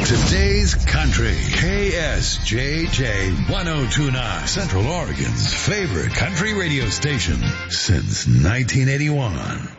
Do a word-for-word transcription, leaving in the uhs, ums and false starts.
Today's Country, K S J J ten twenty-nine, Central Oregon's favorite country radio station since nineteen eighty-one.